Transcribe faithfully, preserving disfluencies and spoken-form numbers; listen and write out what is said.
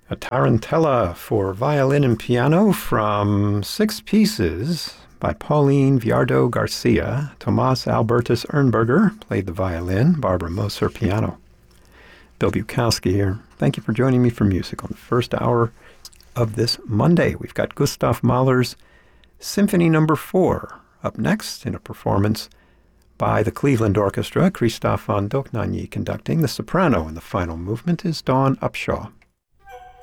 A Tarantella for violin and piano from Six Pieces by Pauline Viardo Garcia. Tomas Albertus Ernberger played the violin, Barbara Moser piano. Bill Bukowski here. Thank you for joining me for music on the first hour of this Monday. We've got Gustav Mahler's Symphony Number Four up next in a performance by the Cleveland Orchestra, Christoph von Dohnanyi conducting. The soprano in the final movement is Dawn Upshaw.